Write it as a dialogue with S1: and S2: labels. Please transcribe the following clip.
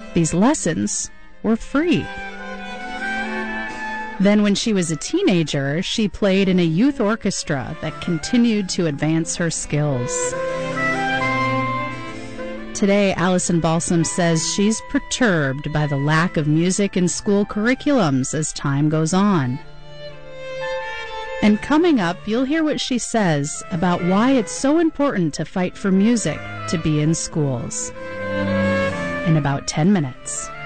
S1: These lessons were free. Then when she was a teenager, she played in a youth orchestra that continued to advance her skills. Today, Allison Balsam says she's perturbed by the lack of music in school curriculums as time goes on. And coming up, you'll hear what she says about why it's so important to fight for music to be in schools. In about 10 minutes.